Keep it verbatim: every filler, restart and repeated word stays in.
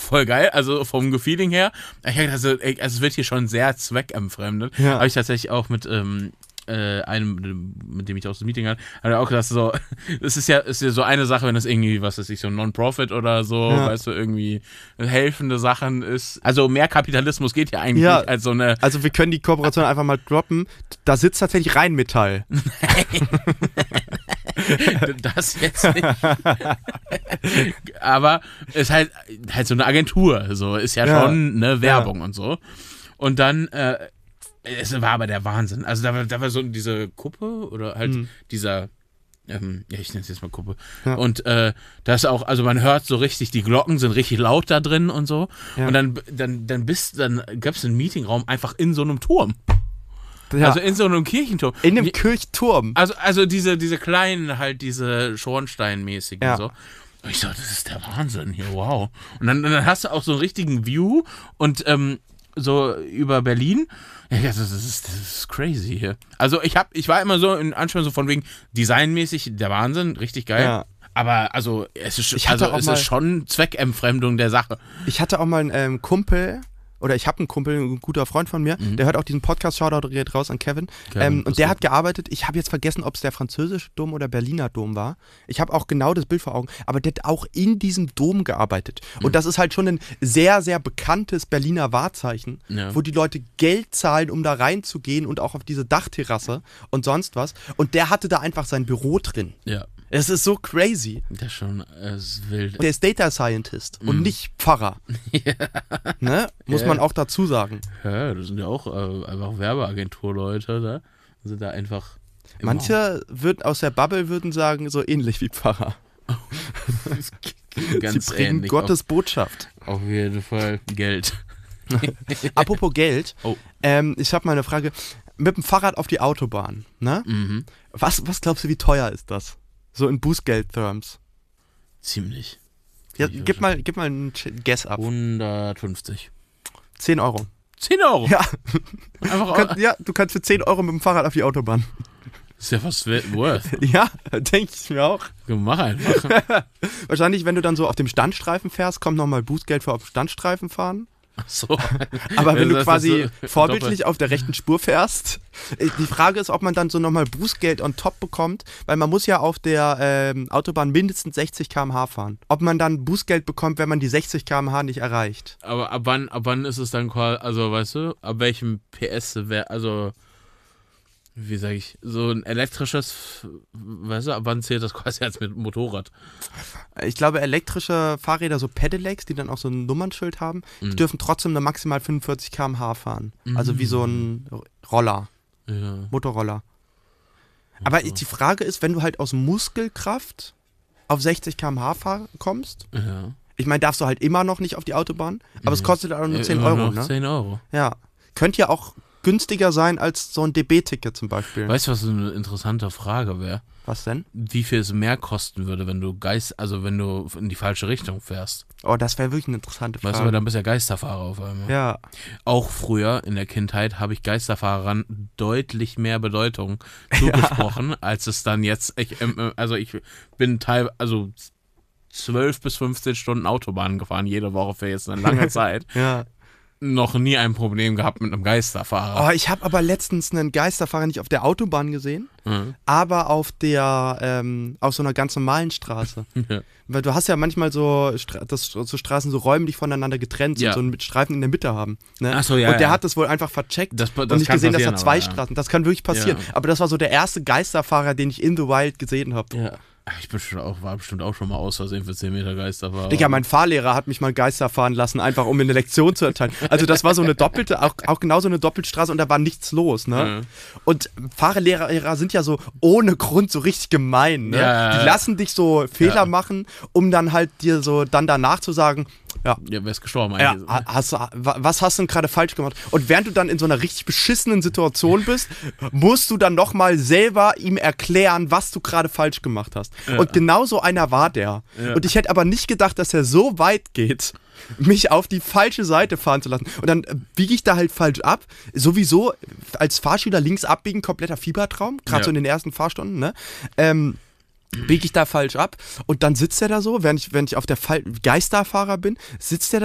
voll geil, also vom Feeling her. Ich also, also es wird hier schon sehr zweckentfremdet. Ja. Habe ich tatsächlich auch mit ähm, äh, einem, mit dem ich auch das Meeting hatte, hat er auch gesagt, so, es ist ja, ist ja so eine Sache, wenn das irgendwie, was weiß ich, so ein Non-Profit oder so, ja. weißt du, irgendwie helfende Sachen ist. Also mehr Kapitalismus geht ja eigentlich ja. nicht als so eine... Also wir können die Kooperation einfach mal droppen. Da sitzt tatsächlich Rheinmetall. Das jetzt nicht. Aber es ist halt, halt so eine Agentur, so ist ja, ja. schon eine Werbung ja. und so. Und dann, äh, es war aber der Wahnsinn. Also da war, da war so diese Kuppe oder halt mhm. dieser, ähm, ja, ich nenne es jetzt mal Kuppe. Ja. Und äh, das auch, also man hört so richtig, die Glocken sind richtig laut da drin und so. Ja. Und dann, dann, dann bist, dann gab es einen Meetingraum einfach in so einem Turm. Ja. Also in so einem Kirchenturm. In einem Kirchturm. Also, also diese, diese kleinen, halt diese Schornsteinmäßigen ja. so. Und ich so, das ist der Wahnsinn hier, wow. Und dann, dann hast du auch so einen richtigen View und ähm, so über Berlin. Ja, das ist, das ist crazy hier. Also ich hab, ich war immer so in Anspannung so von wegen designmäßig der Wahnsinn, richtig geil. Ja. Aber also es ist, ich hatte also, es mal, ist schon Zweckentfremdung der Sache. Ich hatte auch mal einen ähm, Kumpel, oder ich habe einen Kumpel, ein guter Freund von mir, mhm. der hört auch diesen Podcast, Shoutout geht raus an Kevin. Kevin ähm, und der gut. hat gearbeitet, ich habe jetzt vergessen, ob es der französische Dom oder Berliner Dom war. Ich habe auch genau das Bild vor Augen, aber der hat auch in diesem Dom gearbeitet. Mhm. Und das ist halt schon ein sehr, sehr bekanntes Berliner Wahrzeichen, ja. wo die Leute Geld zahlen, um da reinzugehen und auch auf diese Dachterrasse und sonst was. Und der hatte da einfach sein Büro drin. Ja. Es ist so crazy. Das ist schon äh, ist wild. Der ist Data Scientist mm. und nicht Pfarrer. ja. Ne? Muss ja. man auch dazu sagen. Ja, das sind ja auch äh, einfach Werbeagenturleute, da sind da einfach. Manche würden aus der Bubble würden sagen, so ähnlich wie Pfarrer. Ganz Sie bringen ähnlich. Gottes auf, Botschaft. Auf jeden Fall Geld. Apropos Geld, oh. ähm, ich habe mal eine Frage. Mit dem Fahrrad auf die Autobahn, ne? Mhm. Was, was glaubst du, wie teuer ist das? So in Bußgeld-Terms. Ziemlich. Ja, gib mal, gib mal einen Guess ab. hundertfünfzig. zehn Euro. zehn Euro? Ja. Einfach du kannst, ja, du kannst für zehn Euro mit dem Fahrrad auf die Autobahn. Ist ja was worth. Ja, denke ich mir auch. Mach einfach. Wahrscheinlich, wenn du dann so auf dem Standstreifen fährst, kommt nochmal Bußgeld für auf dem Standstreifen fahren. Ach so. Aber wenn das du quasi so vorbildlich auf der rechten Spur fährst, die Frage ist, ob man dann so nochmal Bußgeld on top bekommt, weil man muss ja auf der ähm, Autobahn mindestens sechzig Kilometer pro Stunde fahren. Ob man dann Bußgeld bekommt, wenn man die sechzig Kilometer pro Stunde nicht erreicht. Aber ab wann, ab wann ist es dann quasi, also weißt du, ab welchem P S, wär, also wie sag ich, so ein elektrisches, weißt du, ab wann zählt das quasi als mit Motorrad? Ich glaube, elektrische Fahrräder, so Pedelecs, die dann auch so ein Nummernschild haben, mhm. die dürfen trotzdem nur maximal fünfundvierzig Kilometer pro Stunde fahren. Mhm. Also wie so ein Roller, ja. Motorroller. Aber die Frage ist, wenn du halt aus Muskelkraft auf sechzig Kilometer pro Stunde kommst, ja. ich meine, darfst du halt immer noch nicht auf die Autobahn, aber mhm. es kostet auch nur zehn ja, Euro, ne? zehn Euro. Ja. Könnte ja auch günstiger sein als so ein D B-Ticket zum Beispiel. Weißt du, was eine interessante Frage wäre? Was denn? Wie viel es mehr kosten würde, wenn du Geist, also wenn du in die falsche Richtung fährst. Oh, das wäre wirklich eine interessante Frage. Weißt du, aber dann bist du ja Geisterfahrer auf einmal. Ja. Auch früher in der Kindheit habe ich Geisterfahrern deutlich mehr Bedeutung zugesprochen, ja. als es dann jetzt, ich, also ich bin teilweise, also zwölf bis fünfzehn Stunden Autobahn gefahren, jede Woche für jetzt eine lange Zeit. Ja. Noch nie ein Problem gehabt mit einem Geisterfahrer. Oh, ich habe aber letztens einen Geisterfahrer nicht auf der Autobahn gesehen, mhm. aber auf der, ähm, auf so einer ganz normalen Straße. Ja. Weil du hast ja manchmal so, dass so Straßen so räumlich voneinander getrennt sind, ja. so einen Streifen in der Mitte haben. Ne? Ach so, ja. Und der ja. hat das wohl einfach vercheckt das, das und nicht gesehen, dass da zwei aber, ja. Straßen, das kann wirklich passieren. Ja. Aber das war so der erste Geisterfahrer, den ich in the Wild gesehen habe. Ja. Ich bin schon auch, war bestimmt auch schon mal aus Versehen für zehn Meter Geisterfahrer. Digga, mein Fahrlehrer hat mich mal Geister fahren lassen, einfach um mir eine Lektion zu erteilen. Also das war so eine doppelte, auch, auch genau so eine Doppelstraße und da war nichts los, ne? Ja. Und Fahrlehrer sind ja so ohne Grund so richtig gemein, ne? Ja. Die lassen dich so Fehler ja. machen, um dann halt dir so dann danach zu sagen, ja, ja, wer ist gestorben ja, eigentlich? hast, was hast du denn gerade falsch gemacht? Und während du dann in so einer richtig beschissenen Situation bist, musst du dann nochmal selber ihm erklären, was du gerade falsch gemacht hast. Ja. Und genau so einer war der. Ja. Und ich hätte aber nicht gedacht, dass er so weit geht, mich auf die falsche Seite fahren zu lassen. Und dann biege ich da halt falsch ab. Sowieso als Fahrschüler links abbiegen, kompletter Fiebertraum, gerade ja. so in den ersten Fahrstunden, ne? Ähm, biege ich da falsch ab und dann sitzt er da so, während ich, während ich auf der Fall- Geisterfahrer bin, sitzt er da